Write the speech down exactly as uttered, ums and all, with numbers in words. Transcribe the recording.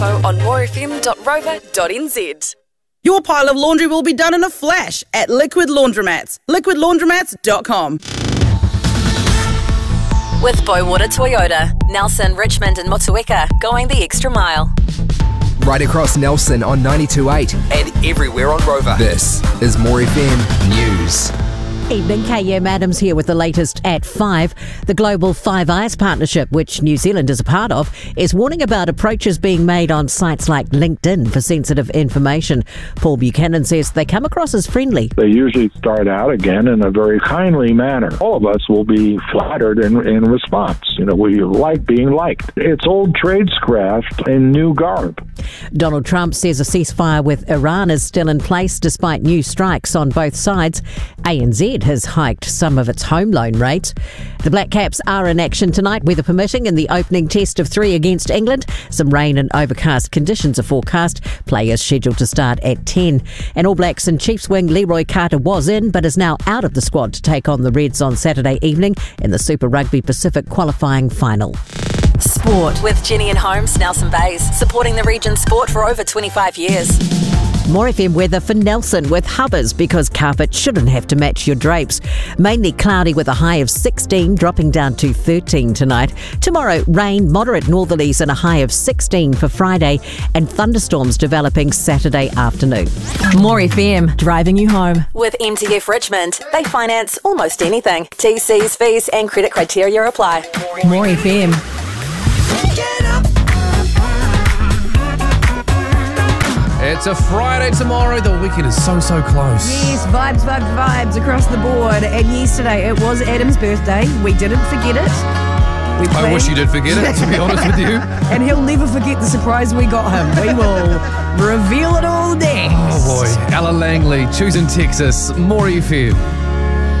on more f m dot rover dot n z. Your pile of laundry will be done in a flash at Liquid Laundromats. liquid laundromats dot com. With Boywater Toyota, Nelson, Richmond and Motueka, going the extra mile. Right across Nelson on ninety-two point eight and everywhere on Rover. This is More F M News. Evening, K M Adams here with the latest at five. The global Five Eyes partnership, which New Zealand is a part of, is warning about approaches being made on sites like LinkedIn for sensitive information. Paul Buchanan says they come across as friendly. They usually start out again in a very kindly manner. All of us will be flattered in, in response. You know, we like being liked. It's old tradescraft in new garb. Donald Trump says a ceasefire with Iran is still in place despite new strikes on both sides. A N Z has hiked some of its home loan rates. The Black Caps are in action tonight, weather permitting, in the opening test of three against England. Some rain and overcast conditions are forecast. Play is scheduled to start at ten. And All Blacks and Chiefs wing Leroy Carter was in, but is now out of the squad to take on the Reds on Saturday evening in the Super Rugby Pacific qualifying final. Sport with Jenny and Holmes, Nelson Bays, supporting the region's sport for over twenty-five years. More F M weather for Nelson with Hubbers, because carpet shouldn't have to match your drapes. Mainly cloudy with a high of sixteen, dropping down to thirteen tonight. Tomorrow, rain, moderate northerlies and a high of sixteen for Friday, and thunderstorms developing Saturday afternoon. More F M, driving you home. With M T F Richmond, they finance almost anything. T Cs, fees and credit criteria apply. More F M. It's a Friday tomorrow. The weekend is so, so close. Yes, vibes, vibes, vibes across the board. And yesterday it was Adam's birthday. We didn't forget it. We I wish you did forget it, to be honest with you. And he'll never forget the surprise we got him. We will reveal it all next. Oh boy. Ella Langley, choosing Texas. More F M.